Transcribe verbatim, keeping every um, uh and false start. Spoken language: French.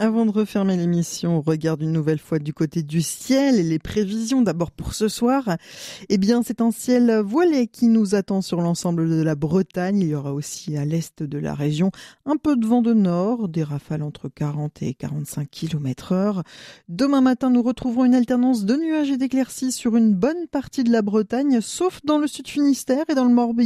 Avant de refermer l'émission, on regarde une nouvelle fois du côté du ciel et les prévisions d'abord pour ce soir. Eh bien, c'est un ciel voilé qui nous attend sur l'ensemble de la Bretagne. Il y aura aussi à l'est de la région un peu de vent de nord, des rafales entre quarante et quarante-cinq kilomètres heure. Demain matin, nous retrouverons une alternance de nuages et d'éclaircies sur une bonne partie de la Bretagne, sauf dans le sud Finistère et dans le Morbihan.